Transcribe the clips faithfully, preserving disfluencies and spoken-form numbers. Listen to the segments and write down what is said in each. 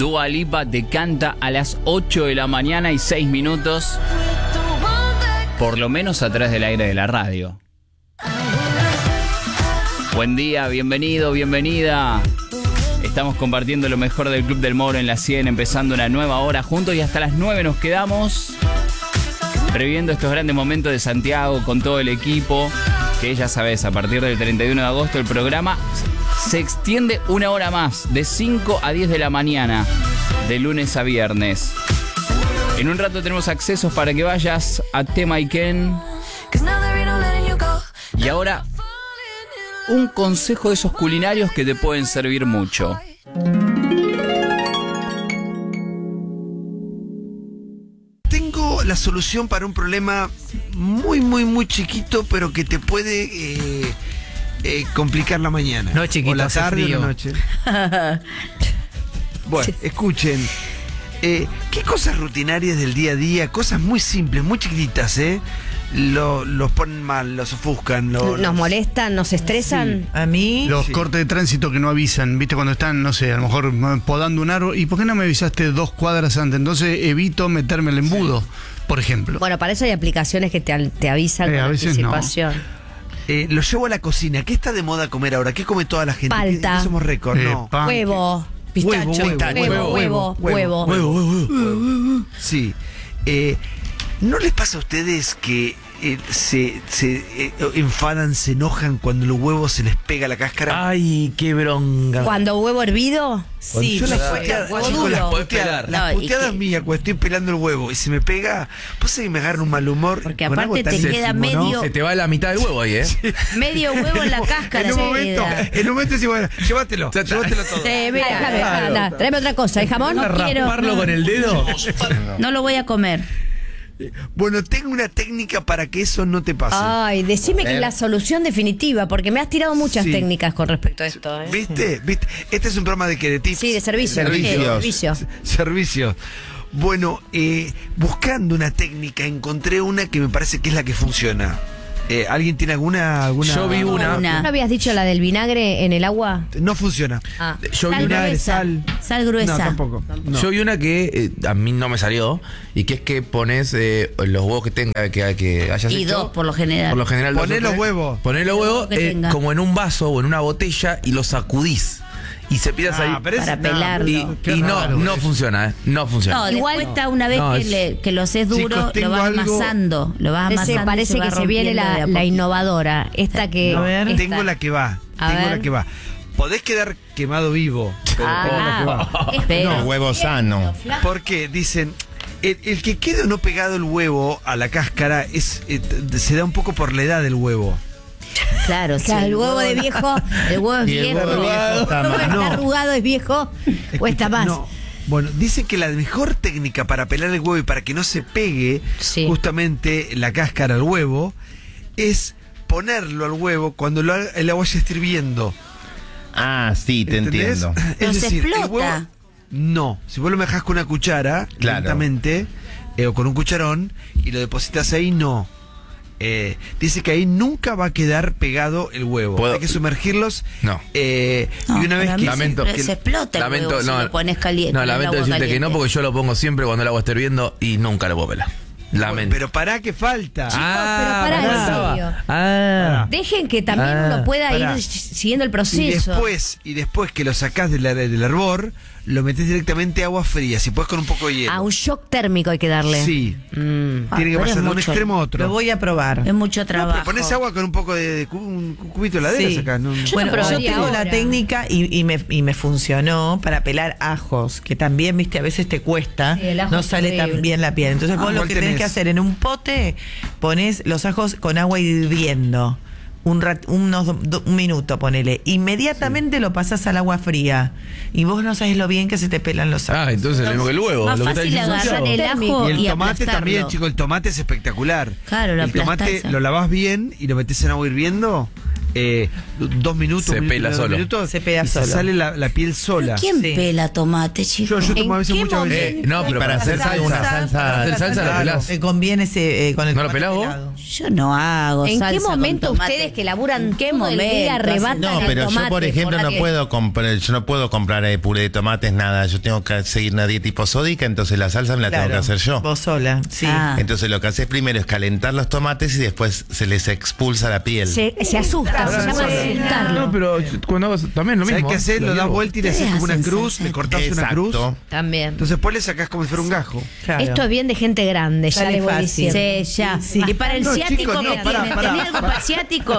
Dua Lipa te canta a las ocho de la mañana y seis minutos. Por lo menos a través del aire de la radio. Buen día, bienvenido, bienvenida. Estamos compartiendo lo mejor del Club del Moro en la cien, empezando una nueva hora juntos y hasta las nueve nos quedamos previendo estos grandes momentos de Santiago con todo el equipo. Que ya sabes, a partir del treinta y uno de agosto el programa se extiende una hora más, de cinco a diez de la mañana, de lunes a viernes. En un rato tenemos accesos para que vayas a Tema Ken. Y ahora, un consejo de esos culinarios que te pueden servir mucho. Tengo la solución para un problema muy, muy, muy chiquito, pero que te puede eh, eh, complicar la mañana. No, chiquito, o la hace tarde frío. o la noche. Bueno, escuchen. Eh, ¿Qué cosas rutinarias del día a día? Cosas muy simples, muy chiquititas, ¿eh? Lo, los ponen mal, los ofuscan. Lo, Nos los... molestan, nos estresan. A mí, Los Sí. cortes de tránsito que no avisan, ¿viste? Cuando están, no sé, a lo mejor podando un árbol. ¿Y por qué no me avisaste dos cuadras antes? Entonces evito meterme el embudo, por ejemplo. Bueno, para eso hay aplicaciones que te, te avisan Eh, a con veces no. anticipación. Eh, lo llevo a la cocina. ¿Qué está de moda comer ahora? ¿Qué come toda la gente? Palta. ¿Qué, qué somos récord? Eh, No. pan, Huevo, pistacho, Huevo, huevo, huevo, huevo, huevo, Huevo, huevo, huevo. Sí. Eh, ¿No les pasa a ustedes que eh, se, se eh, enfadan, se enojan cuando los huevos se les pega la cáscara? ay, qué bronca. Cuando huevo hervido, Sí, Yo las pero- puteadas, huevo chicos, duro. las Podés puteadas, pegar. las No, y puteadas que- mías cuando estoy pelando el huevo y se me pega, pues se me agarra un mal humor. Porque con aparte algo tan te queda ínfimo, ¿no? medio- Se te va la mitad del huevo ahí, ¿eh? medio huevo en la cáscara. En un se momento, queda. en un momento decís, bueno, llévatelo, Ya está. llévatelo todo. Eh, mira, déjame, anda, tráeme otra cosa. ¿El jamón? ¿A No quiero. rasparlo con el dedo? No lo voy a comer. Bueno, tengo una técnica para que eso no te pase. Ay, decime que es la solución definitiva, porque me has tirado muchas Sí. técnicas con respecto a esto. ¿eh? ¿Viste? ¿Viste? Este es un programa de qué, de tips. Sí, de servicio. Servicios. de servicio. Servicio. Bueno, eh, buscando una técnica, encontré una que me parece que es la que funciona. Eh, ¿Alguien tiene alguna, alguna? Yo vi una. ¿No habías dicho la del vinagre en el agua? No funciona. Ah, Yo vi sal una- gruesa. sal. Sal gruesa. No, tampoco. No. Yo vi una que eh, a mí no me salió y que es que pones eh, los huevos que tenga que, que hayas Y hecho. dos, por lo general. Por lo general dos Poné o los tres. huevos. Poné los huevos que eh, tenga. como en un vaso o en una botella y los sacudís. Y se empiezas Ah, ahí. pero es- Para no, pelarlo. Y, qué y no, raro no eso. funciona, ¿eh? No funciona. No, igual está una vez No, que, es- le- que lo haces duro, Chicos, tengo lo vas algo- amasando. Lo vas Ese amasando. y parece va que se viene rompiendo de la, a la poquito. innovadora. Esta que. A ver. esta. Tengo la que va. A tengo ver. la que va. Podés quedar quemado vivo. Pero tengo la que va. Ah, espera. No, huevo sano. Porque dicen, el, el que quede o no pegado el huevo a la cáscara es eh, se da un poco por la edad del huevo. Claro, sí. Claro, el huevo de viejo, el huevo es Y el viejo. huevo viejo está El huevo mal. está No. arrugado, es viejo, cuesta más. No. Bueno, dicen que la mejor técnica para pelar el huevo y para que no se pegue Sí. justamente la cáscara al huevo es ponerlo al huevo cuando lo haga- el agua ya esté hirviendo. Ah, sí, te ¿Entendés? entiendo. Es Pero se decir, el explota. huevo- no, si vos lo dejás con una cuchara, Claro. lentamente, eh, o con un cucharón, y lo depositas ahí, no. Eh, dice que ahí nunca va a quedar pegado el huevo. ¿Puedo? Hay que sumergirlos. No. eh, No, y una vez para que mí Lamento. se, se explota el lamento, huevo si no, lo pones caliente. No, con el lamento agua decirte que caliente. no, porque yo lo pongo siempre cuando el agua está hirviendo y nunca lo puedo pelar. Lamento. Pero pará que falta. Ah, pero pará, pará. en serio. Ah. Dejen que también Ah, uno pueda pará. ir siguiendo el Y proceso. después, y después que lo sacás del, del hervor, lo metés directamente a agua fría, si puedes con un poco de hielo. A un shock térmico hay que darle. Sí. Ah, Tiene que pero pasar es de un mucho- extremo a otro. Lo voy a probar. Es mucho No, trabajo. pero pones agua con un poco de, de cu- un cubito de heladera Sí. sacás, ¿no? Yo Bueno, lo yo probaría tengo ahora. la técnica y, y me, y me funcionó para pelar ajos, que también, viste, a veces te cuesta, Sí, el ajo no es sale horrible. tan bien la piel. Entonces Ah, vos lo ¿cuál que tenés tenés? que hacer en un pote, pones los ajos con agua hirviendo. Un, rat- unos do- do- un minuto, ponele. Inmediatamente lo pasás al agua fría. Y vos no sabés lo bien que se te pelan los ajos. Ah, entonces lo mismo que el huevo. Más lo que está fácil diciendo agarrar Santiago. el ajo Y el y tomate aplastarlo. también, chico, el tomate es espectacular. Claro, lo El tomate aplastás. lo lavás bien y lo metés en agua hirviendo eh, dos minutos, Se un minuto, pela dos solo. minutos, Se pela y solo. sale la, la piel sola. ¿Quién Sí. pela tomate, chicos? Yo, yo tomo a veces ¿En qué muchas veces. Eh, no, pero para hacer salsa, una para salsa. hacer salsa lo Claro, pelás. me conviene ese, eh, con el ¿No lo tomate pelás vos? pelado. Yo no hago ¿En salsa qué con momento tomate. ustedes que laburan ¿En qué todo el día momento arrebatan hacen- No, el pero yo tomate por ejemplo por no la que- puedo comprar, yo no puedo comprar eh, puré de tomates, nada. Yo tengo que seguir una dieta hiposódica, entonces la salsa me la tengo que hacer yo. Vos sola, sí. Ah. Entonces lo que haces primero es calentar los tomates y después se les expulsa la piel. Se, se asusta, se llama asustarlo. No, pero cuando hago también lo mismo. ¿Sabes qué hacer? Lo das vuelta y le haces como una hacen cruz, salsa. le cortás una Exacto. cruz. También. Entonces después le sacás como si fuera un gajo. Claro. Esto es bien de gente grande, ya Sale les voy fácil. diciendo. Sí, ya. Sí, sí. Y para el No, ciático, chicos, no, ¿qué pará, tiene? pará, ¿Tenés algo para el ciático?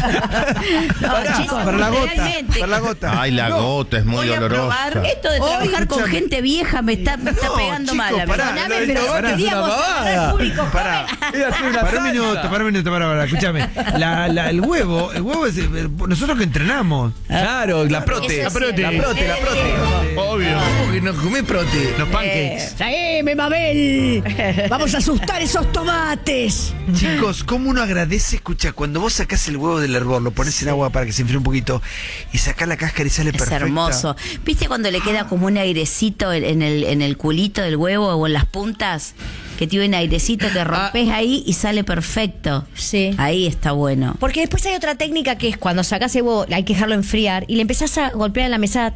No, Pará, chicos, para la gota, realmente. para la gota. Ay, la No, gota es muy Voy a dolorosa. probar. Esto de trabajar con escúchame. gente vieja me está, me está No, pegando chicos, mal. amigo. pará, Perdóname, no, pero pará, queríamos es una agarrar pavada. al público Pará. joven. Para un minuto, para un minuto, para, para, escúchame. La, la, el huevo, el huevo es eh, nosotros que entrenamos. Claro, la prote. Eso La es prote, cierto. la prote, la prote. Obvio. ¿Cómo que no comés prote? Los pancakes. ¡Traeme, Mabel! ¡Vamos a asustar esos tomates! Chicos, ¿cómo uno agradece? Escucha, cuando vos sacás el huevo del hervor, lo pones en agua para que se enfríe un poquito y sacás la cáscara y sale Es perfecta. hermoso. ¿Viste cuando le queda como un airecito en en el, en el culito del huevo o en las puntas? Que tiene un airecito que rompes ahí y sale perfecto. Sí. Ahí está bueno. Porque después hay otra técnica que es cuando sacás el huevo, hay que dejarlo enfriar y le empezás a golpear en la mesa.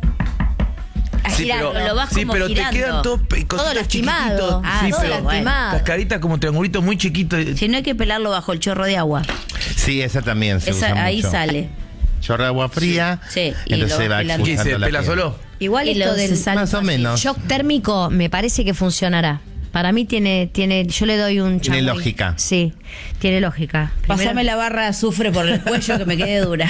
A Sí, girarlo, pero- lo vas sí, como pero te girando. quedan todos pe- Todo cositos lastimado. chiquititos. Ah, Sí, todo pero lastimado. cascaritas como triangulitos muy chiquitos. Si no hay que pelarlo bajo el chorro de agua. Sí, esa también se Esa, usa ahí mucho. sale. Chorro de agua fría. Sí, y entonces lo se va pelan. ¿Qué expulsando se la pela piel. solo? Igual Y esto lo del se sale Más o fácil. menos. shock térmico me parece que funcionará. Para mí tiene, tiene, yo le doy un Tiene changüey. lógica. Sí, tiene lógica. Primero- Pásame la barra de azufre por el cuello que me quede dura.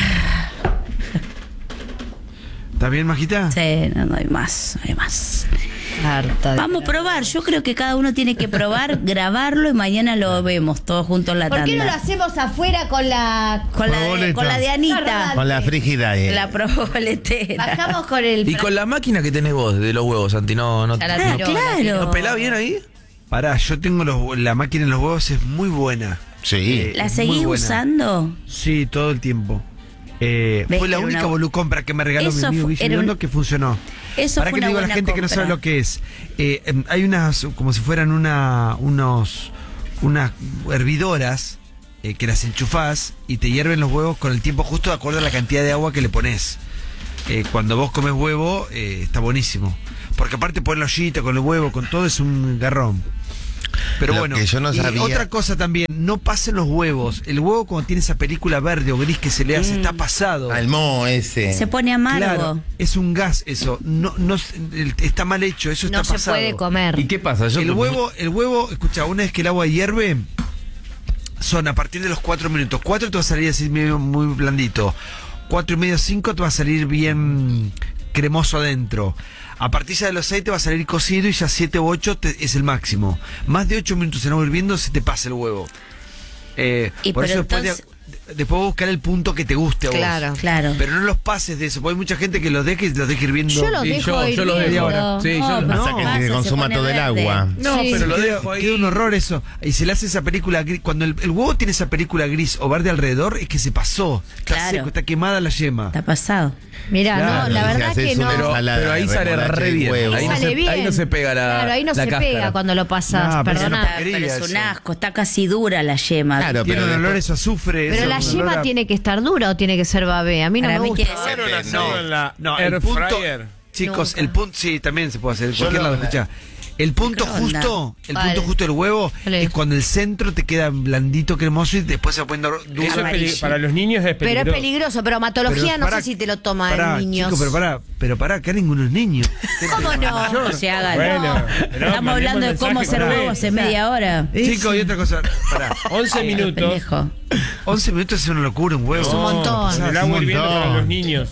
¿Está bien, Majita? Sí, no, no hay más, no hay más. Harta de- Vamos a probar. Yo creo que cada uno tiene que probar, grabarlo y mañana lo vemos todos juntos en la ¿Por tanda. qué no lo hacemos afuera con la... Con la, de, Boleta. con la de Anita. Con la frigidaire. La proboletera. Bajamos con el... Y con la máquina que tenés vos de los huevos, Santi, no, no, Ya la Ah, tiró, la claro. tiró. ¿no pelá bien ahí? Pará, yo tengo los, la máquina en los huevos, es muy buena. Sí. Eh, ¿La es seguís muy buena. usando? Sí, todo el tiempo. Eh, ¿Ves fue la que era única una- volucompra que me regaló Eso mi amigo fu- Guillermo era un- Biondo que funcionó. Eso Para fue que le una digo a la buena gente que no compra. sabe lo que es. Eh, em, hay unas, como si fueran una, unos, unas hervidoras eh, que las enchufás y te hierven los huevos con el tiempo justo de acuerdo a la cantidad de agua que le pones. Eh, cuando vos comes huevo, eh, está buenísimo. Porque aparte poner la ollita con el huevo, con todo es un garrón. Pero Lo bueno, que yo no y sabía- otra cosa también, no pasen los huevos. El huevo cuando tiene esa película verde o gris que se le hace, Mm. está pasado. Al moho ese. Se pone amargo. Claro, es un gas eso. No, no, el- está mal hecho, eso No está se pasado. puede comer. ¿Y qué pasa? Yo El huevo, el huevo, escucha, una vez que el agua hierve, son a partir de los cuatro minutos. Cuatro te va a salir así medio muy blandito. Cuatro y medio, cinco te va a salir bien cremoso adentro. A partir ya de los seis te va a salir cocido y ya siete u ocho te- es el máximo. Más de ocho minutos en agua hirviendo se te pasa el huevo. Eh, Y por pero eso después, de- entonces- después buscar el punto que te guste a vos. Claro. Claro. Pero no los pases de eso, porque hay mucha gente que los deja y los deja hirviendo. Yo los Sí, dejo yo- yo los hirviendo. dejo. Sí, yo- No, Pasa No, que pasa, se se consuma pone todo el verde. agua. No, Sí. pero lo Queda, dejo ahí. queda un horror eso. Y se le hace esa película gris. Cuando el, el huevo tiene esa película gris o verde alrededor, es que se pasó. Está Claro. seco, está quemada la yema. Está pasado. Mirá, Claro, no, la y se verdad hace que su no. Pero, ensalada pero ahí de sale remolacha re y bien. huevo. Ahí no, Sale se, bien. ahí no se pega la Claro, ahí no la se cáscara. pega cuando lo pasas, No, pero perdona. eso Pero porquería es un eso. asco, está casi dura la yema. Claro, Tiene pero un olor después- eso a azufre. Pero eso, la un yema olor a- tiene que estar dura o tiene que ser babé. A mí no Para me mí gusta. tiene que ser- Depende. No, el punto, chicos, Nunca. el punto, sí, también se puede hacer. En cualquier lo- lado, escucha. El punto Microondas. justo, el Vale. punto justo del huevo Vale. es cuando el centro te queda blandito, cremoso y después se va poniendo duro. Eso es Amarillo. peli- para los niños es Pero peligroso. es peligroso, pero hematología Pero no pará, sé si te lo toma pará, en niños. chico, pero pará, pero pará, acá ninguno es niño. ¿Cómo no? No se hagan. Bueno, pero Estamos hablando de mandemos cómo mensaje hacer con huevos hace media hora. Chicos, y otra cosa, pará. once minutos. Pendejo. once minutos es una locura un huevo. Es un montón. El un agua hirviendo montón. para los niños.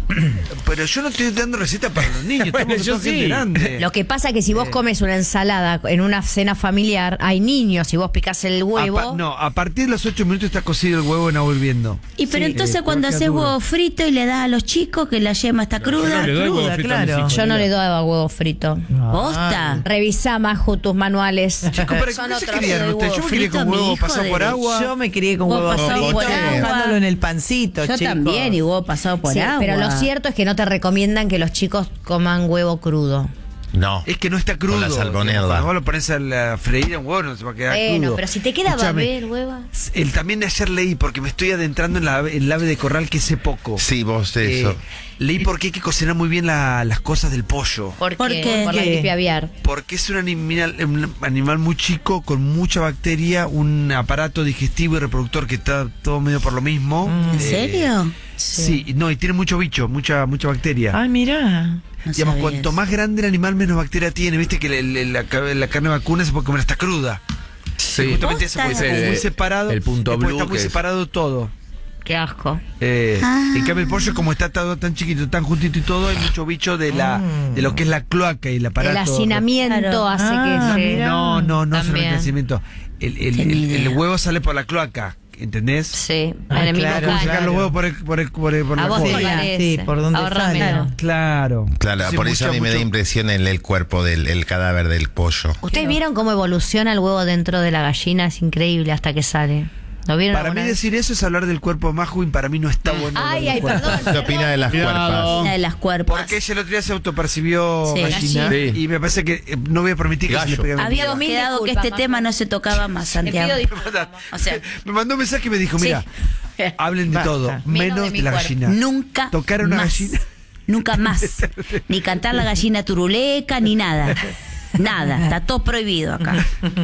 Pero yo no estoy dando receta para los niños. Bueno, estamos yo con gente sí. grande. Lo que pasa es que si vos Eh. comes una ensalada en una cena familiar, hay niños, si vos picás el A huevo. pa- no, a partir de los ocho minutos está cocido el huevo en agua hirviendo. Y pero Sí, entonces eh, cuando porque haces duro. huevo frito y le das a los chicos que la yema está cruda, le doy huevo cruda, frito a mis claro. hijos. Yo no le doy a huevo frito. posta. Revisá, Maju, tus manuales. Chicos, ¿para Son qué se otros criaron de ustedes? huevo Yo me crié frito, con mi huevo hijo pasado de- por agua. Yo me crié con Vos huevo pasado frito, por agua. buscándolo en el pancito, Yo chicos. también, y huevo pasado por Sí, agua. pero lo cierto es que no te recomiendan que los chicos coman huevo crudo. No. Es que no está crudo. Con la salmonella. Cuando vos lo pones a la freír, un huevo no se va a quedar Bueno, crudo. pero si te queda Escúchame, babé el huevo. El, también de ayer leí, porque me estoy adentrando en la ave- el ave de corral que sé poco. Sí, vos Eh, eso. leí porque hay que cocinar muy bien la- las cosas del pollo. ¿Por, ¿Por qué? qué? Por la ¿Qué? gripe aviar. Porque es un animal, un animal muy chico, con mucha bacteria, un aparato digestivo y reproductor que está todo medio por lo mismo. ¿En Eh, serio? Sí, no, y tiene mucho bicho, mucha mucha bacteria. Ay, mirá. No Digamos, sabía cuanto eso. más grande el animal, menos bacteria tiene. Viste que el- el- la, ca- la carne vacuna se puede comer hasta cruda. Sí. Justamente eso puede Posta. ser El- muy separado. el punto después blue está muy que es- separado todo. Qué asco. Eh, Ah. En cambio el pollo, como está todo tan chiquito, tan juntito y todo, hay mucho bicho de la de lo que es la cloaca y el aparato. El hacinamiento Claro. hace Ah, que se... mira. No, no, no También. solamente el nacimiento. El, el- Tenía el- idea. el huevo sale por la cloaca, ¿entendés? Sí, Ah, en el mismo claro, ¿Cómo caño. sacar los huevos por, el, por, el, por, el- por A la vos cola? te Sí, parece. sí, por donde Ahorrame. sale. Claro. Claro, Sí, por eso mucha, a mí me da mucho- impresión el, el cuerpo del el cadáver del pollo. ¿Ustedes vieron cómo evoluciona el huevo dentro de la gallina? Es increíble hasta que sale. ¿Lo vieron Para mí alguna vez? decir eso es hablar del cuerpo de Majo y para mí no está bueno. hablar Ay, del ay, cuerpo. perdón. ¿Qué opina de las Cuidado. Una de las cuerpas. Porque ella el otro día se autopercibió Sí, gallina gallina. y me parece que eh, no voy a permitir que Gallo. se le pegue a mi Habíamos Mil quedado que disculpas, este Majo. tema no se tocaba más, Santiago. pido amiga. O sea, Me mandó un mensaje y me dijo, mira, hablen de Basta. todo, Menos menos de de, mi la cuerpo. gallina. nunca Tocar a una más. gallina. Nunca más. Ni cantar la gallina turuleca, ni nada. Nada. Está todo prohibido acá.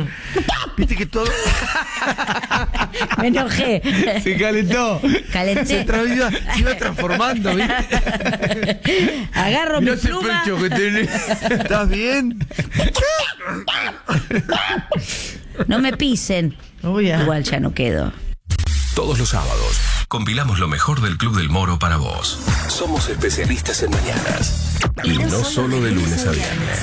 Viste que todo Me enojé. se calentó. Calenté. Se, tra- se iba transformando, ¿viste? Agarro mi Mirá ese pluma. pecho que tenés. ¿Estás bien? No me pisen. Uy, ah. Igual ya no quedo. Todos los sábados compilamos lo mejor del Club del Moro para vos. Somos especialistas en mañanas. Y no solo de lunes a viernes.